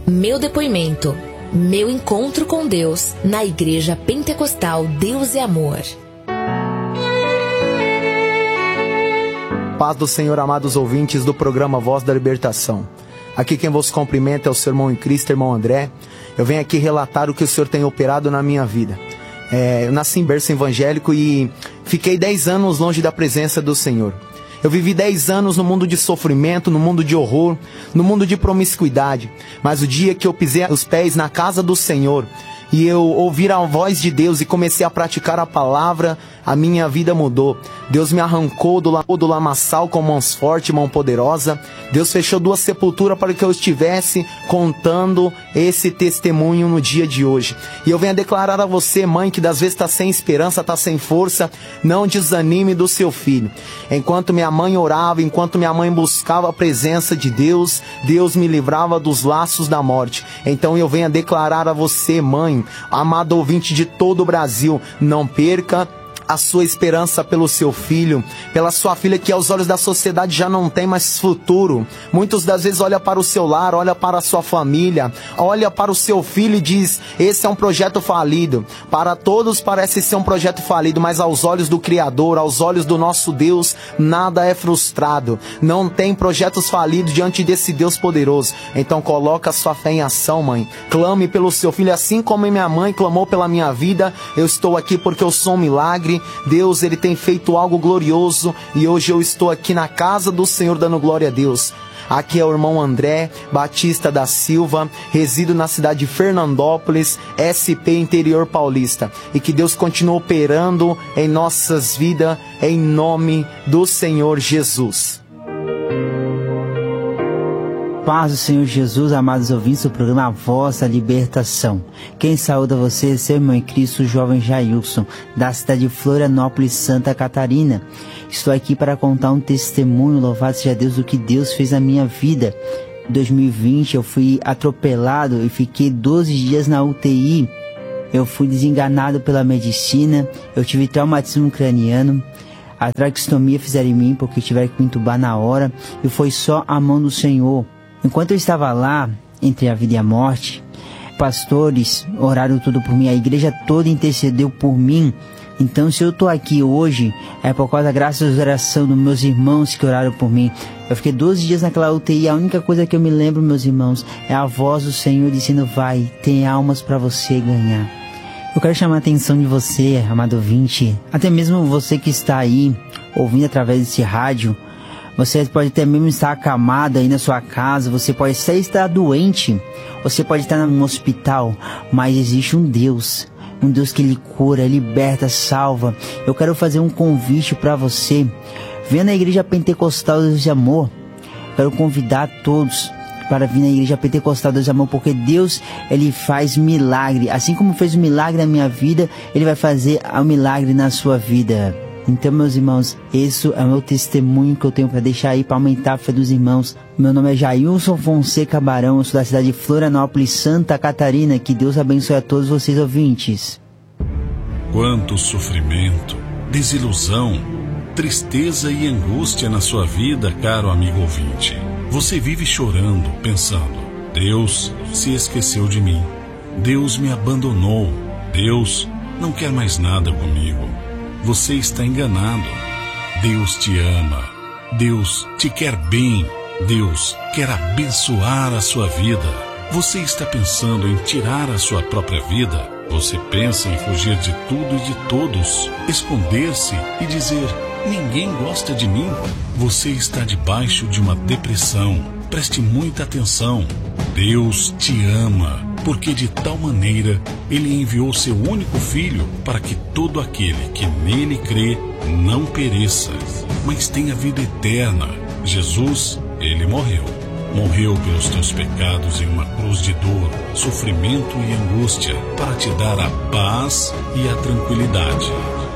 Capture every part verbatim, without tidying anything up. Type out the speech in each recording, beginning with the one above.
Meu depoimento, meu encontro com Deus na Igreja Pentecostal Deus é Amor. Paz do Senhor, amados ouvintes do programa Voz da Libertação. Aqui quem vos cumprimenta é o seu irmão em Cristo, irmão André. Eu venho aqui relatar o que o Senhor tem operado na minha vida. É, eu nasci em berço evangélico e fiquei dez anos longe da presença do Senhor. Eu vivi dez anos no mundo de sofrimento, no mundo de horror, no mundo de promiscuidade. Mas o dia que eu pisei os pés na casa do Senhor e eu ouvi a voz de Deus e comecei a praticar a palavra, a minha vida mudou. Deus me arrancou do, do lamaçal com mãos fortes, mão poderosa. Deus fechou duas sepulturas para que eu estivesse contando esse testemunho no dia de hoje. E eu venho a declarar a você, mãe, que das vezes está sem esperança, está sem força, não desanime do seu filho. Enquanto minha mãe orava, enquanto minha mãe buscava a presença de Deus, Deus me livrava dos laços da morte. Então eu venho a declarar a você, mãe, amado ouvinte de todo o Brasil, não perca a sua esperança pelo seu filho, pela sua filha que aos olhos da sociedade já não tem mais futuro. Muitas das vezes olha para o seu lar, olha para a sua família, olha para o seu filho e diz, esse é um projeto falido. Para todos parece ser um projeto falido, mas aos olhos do Criador, aos olhos do nosso Deus, nada é frustrado. Não tem projetos falidos diante desse Deus poderoso. Então coloca a sua fé em ação, mãe. Clame pelo seu filho, assim como minha mãe clamou pela minha vida. Eu estou aqui porque eu sou um milagre. Deus, Ele tem feito algo glorioso e hoje eu estou aqui na casa do Senhor dando glória a Deus. Aqui é o irmão André Batista da Silva, resido na cidade de Fernandópolis, S P Interior Paulista. E que Deus continue operando em nossas vidas, em nome do Senhor Jesus. Paz do Senhor Jesus, amados ouvintes do programa Voz da Libertação. Quem saúda você é seu irmão em Cristo, o jovem Jailson, da cidade de Florianópolis, Santa Catarina. Estou aqui para contar um testemunho, louvado seja Deus, do que Deus fez na minha vida. Em dois mil e vinte eu fui atropelado e fiquei doze dias na U T I. Eu fui desenganado pela medicina, eu tive traumatismo craniano. A traqueostomia fizeram em mim porque tiveram que me entubar na hora e foi só a mão do Senhor. Enquanto eu estava lá, entre a vida e a morte, pastores oraram tudo por mim, a igreja toda intercedeu por mim. Então, se eu estou aqui hoje, é por causa, graças à oração dos meus irmãos que oraram por mim. Eu fiquei doze dias naquela U T I, a única coisa que eu me lembro, meus irmãos, é a voz do Senhor dizendo, vai, tem almas para você ganhar. Eu quero chamar a atenção de você, amado ouvinte, até mesmo você que está aí, ouvindo através desse rádio. Você pode até mesmo estar acamado aí na sua casa, você pode até estar doente, você pode estar num hospital, mas existe um Deus, um Deus que Ele cura, liberta, salva. Eu quero fazer um convite para você, venha na Igreja Pentecostal Deus de Amor. Quero convidar todos para vir na Igreja Pentecostal Deus de Amor, porque Deus, Ele faz milagre, assim como fez um milagre na minha vida, Ele vai fazer um milagre na sua vida. Então, meus irmãos, esse é o meu testemunho que eu tenho para deixar aí, para aumentar a fé dos irmãos. Meu nome é Jailson Fonseca Barão, eu sou da cidade de Florianópolis, Santa Catarina. Que Deus abençoe a todos vocês ouvintes. Quanto sofrimento, desilusão, tristeza e angústia na sua vida, caro amigo ouvinte. Você vive chorando, pensando, Deus se esqueceu de mim, Deus me abandonou, Deus não quer mais nada comigo. Você está enganado. Deus te ama. Deus te quer bem. Deus quer abençoar a sua vida. Você está pensando em tirar a sua própria vida? Você pensa em fugir de tudo e de todos, esconder-se e dizer, ninguém gosta de mim? Você está debaixo de uma depressão. Preste muita atenção. Deus te ama, porque de tal maneira Ele enviou seu único Filho para que todo aquele que nele crê não pereça, mas tenha vida eterna. Jesus, Ele morreu. Morreu pelos teus pecados em uma cruz de dor, sofrimento e angústia, para te dar a paz e a tranquilidade.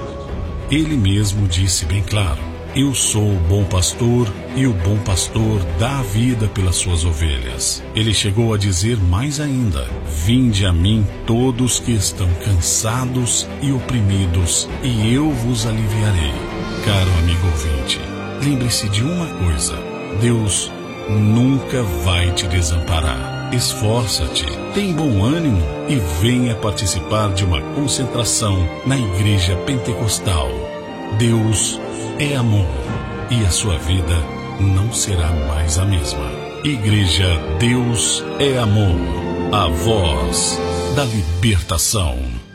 Ele mesmo disse bem claro, eu sou o bom pastor e o bom pastor dá a vida pelas suas ovelhas. Ele chegou a dizer mais ainda, vinde a mim todos que estão cansados e oprimidos e eu vos aliviarei. Caro amigo ouvinte, lembre-se de uma coisa, Deus nunca vai te desamparar. Esforça-te, tem bom ânimo e venha participar de uma concentração na Igreja Pentecostal. Deus é amor e a sua vida não será mais a mesma. Igreja Deus é Amor, a voz da libertação.